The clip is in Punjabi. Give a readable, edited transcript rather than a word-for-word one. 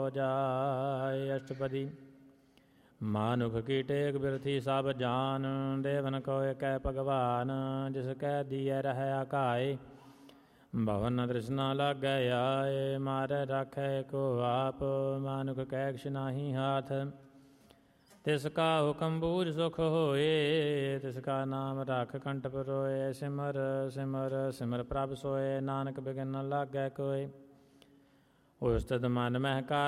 ਜਾਏ। ਅਸ਼ਟਪਦੀ। ਮਾਨੁਖ ਕੀ ਟੇਕ ਬਿਰਥੀ ਸਭ ਜਾਨ, ਦੇਵਨ ਕੋ ਏਕੈ ਭਗਵਾਨ। ਜਿਸ ਕੈ ਦੀਐ ਰਹਿ ਆਕਾਏ, ਭਵਨ ਤ੍ਰਿਸ਼ਨਾ ਲਾਗੈ ਆਏ। ਮਾਰੈ ਰਾਖੈ ਕੋ ਆਪ, ਮਾਨੁਖ ਕੈ ਕਿਛ ਨਾਹੀ ਹਾਥ। ਤਿਸ ਕਾ ਹੁਕਮ ਬੂਝ ਸੁਖ ਹੋਏ, ਤਿਸ ਕਾ ਨਾਮ ਰਖ ਕੰਠ ਪਰੋਏ। ਸਿਮਰ ਸਿਮਰ ਸਿਮਰ ਪ੍ਰਭ ਸੋਏ, ਨਾਨਕ ਬਿਘਨ ਨ ਲਾਗੈ ਕੋਇ। ਉਸਤਤ ਮਨ ਮਹਿ ਕਾ